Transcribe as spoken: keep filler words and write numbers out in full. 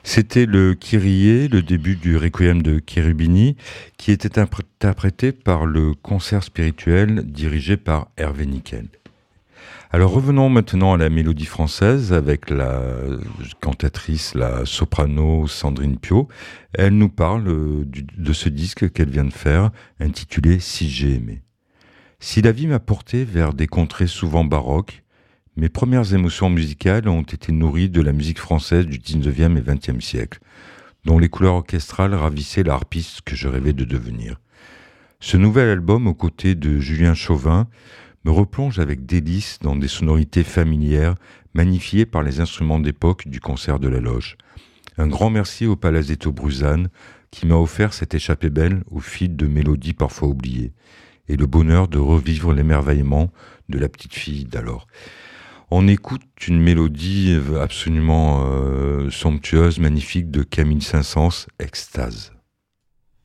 C'était le Kyrie, le début du Requiem de Cherubini, qui était interprété par le concert spirituel dirigé par Hervé Nickel. Alors revenons maintenant à la mélodie française avec la cantatrice, la soprano Sandrine Piau. Elle nous parle du, de ce disque qu'elle vient de faire, intitulé « Si j'ai aimé ». Si la vie m'a porté vers des contrées souvent baroques, mes premières émotions musicales ont été nourries de la musique française du dix-neuvième et vingtième siècle, dont les couleurs orchestrales ravissaient la harpiste que je rêvais de devenir. Ce nouvel album, aux côtés de Julien Chauvin, me replonge avec délice dans des sonorités familières magnifiées par les instruments d'époque du concert de la Loge. Un grand merci au Palazzetto Bruzane qui m'a offert cette échappée belle au fil de mélodies parfois oubliées et le bonheur de revivre l'émerveillement de la petite fille d'alors. On écoute une mélodie absolument euh, somptueuse, magnifique de Camille Saint-Saëns, Extase.